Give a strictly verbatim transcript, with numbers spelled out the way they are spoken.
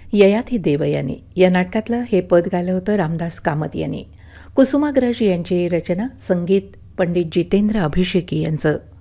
ययाती देवयानी या नाटकातलं हे पद गायलं होतं रामदास कामत यांनी. कुसुमाग्रज यांची रचना, संगीत पंडित जितेंद्र अभिषेकी यांचं.